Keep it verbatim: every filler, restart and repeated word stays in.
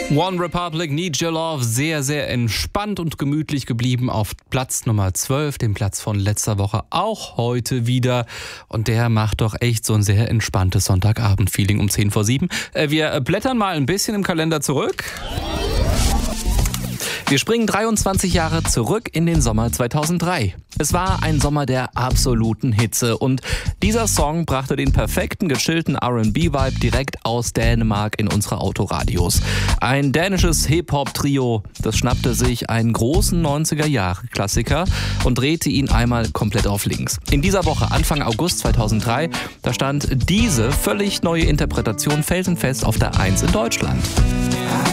One Republic, Need Your Love, sehr, sehr entspannt und gemütlich geblieben auf Platz Nummer zwölf, dem Platz von letzter Woche, auch heute wieder. Und der macht doch echt so ein sehr entspanntes Sonntagabend-Feeling um zehn vor sieben. Wir blättern mal ein bisschen im Kalender zurück. Wir springen dreiundzwanzig Jahre zurück in den Sommer zweitausenddrei. Es war ein Sommer der absoluten Hitze und dieser Song brachte den perfekten, gechillten R and B-Vibe direkt aus Dänemark in unsere Autoradios. Ein dänisches Hip-Hop-Trio, das schnappte sich einen großen neunziger-Jahre-Klassiker und drehte ihn einmal komplett auf links. In dieser Woche, Anfang August zweitausenddrei, da stand diese völlig neue Interpretation felsenfest auf der eins in Deutschland.